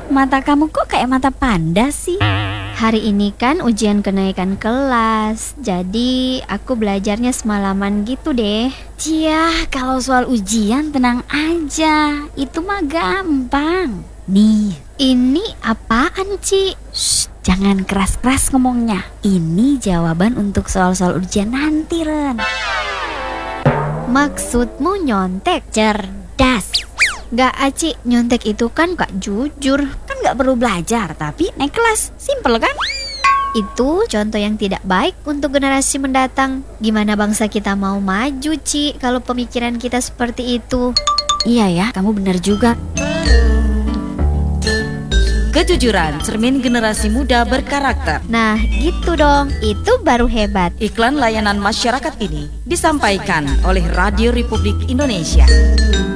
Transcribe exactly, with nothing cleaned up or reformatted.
mata kamu kok kayak mata panda sih? Hari ini kan ujian kenaikan kelas, jadi aku belajarnya semalaman gitu deh. Cia, kalau soal ujian tenang aja, itu mah gampang. Nih, Ini apaan, Ci? shh, jangan keras-keras ngomongnya. Ini jawaban untuk soal-soal ujian nanti, Ren. Maksudmu nyontek? Cerdas. Gak, Aci, nyontek itu kan gak jujur. Kan gak perlu belajar, tapi naik kelas. Simple kan? Itu contoh yang tidak baik untuk generasi mendatang. Gimana bangsa kita mau maju, Ci, kalau pemikiran kita seperti itu? Iya ya, kamu benar juga. Kejujuran, cermin generasi muda berkarakter. Nah, gitu dong. Itu baru hebat. Iklan layanan masyarakat ini disampaikan oleh Radio Republik Indonesia.